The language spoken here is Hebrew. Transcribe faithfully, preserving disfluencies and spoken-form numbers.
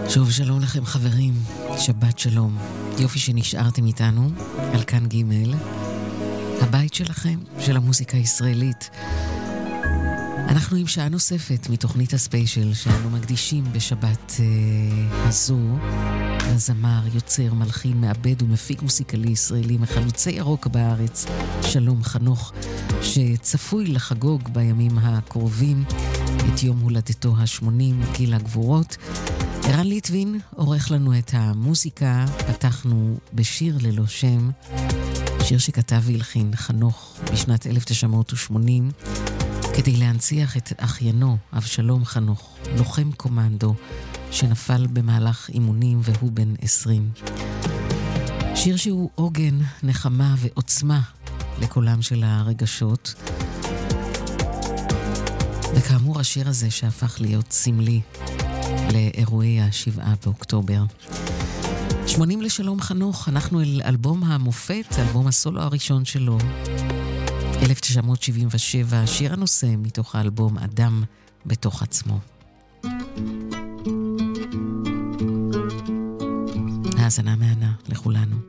שוב שלום לכם חברים, שבת שלום. יופי שנשארתם איתנו על כאן ג', הבית שלכם, של המוזיקה הישראלית. אנחנו עם שעה נוספת מתוכנית הספיישל שאנו מקדישים בשבת אה, הזו לזמר, יוצר, מלחין, מעבד ומפיק מוסיקלי ישראלי מחלוצי הרוק בארץ, שלום חנוך, שצפוי לחגוג בימים הקרובים את יום הולדתו ה-שמונים, גיל הגבורות. ערן ליטבין עורך לנו את המוזיקה. פתחנו בשיר ללא שם, שיר שכתב והלחין חנוך בשנת אלף תשע מאות ושמונים, כדי להנציח את אחיינו אבשלום חנוך, לוחם קומנדו שנפל במהלך אימונים והוא בן עשרים. שיר שהוא עוגן, נחמה ועוצמה לקולם של הרגשות. וכאמור השיר הזה שהפך להיות סמלי לאירועי השבעה באוקטובר. שמונים לשלום חנוך, אנחנו אל אלבום המופת, אלבום הסולו הראשון שלו, אלף תשע מאות שבעים ושבע, שיר הנושא מתוך האלבום אדם בתוך עצמו. האזנה מהנה לכולנו.